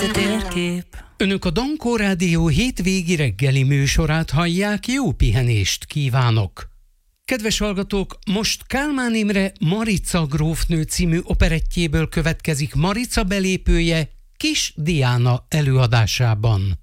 Térkép. Önök a Dankó Rádió hétvégi reggeli műsorát hallják, jó pihenést kívánok! Kedves hallgatók, most Kálmán Imre Marica grófnő című operettjéből következik Marica belépője Kis Diana előadásában.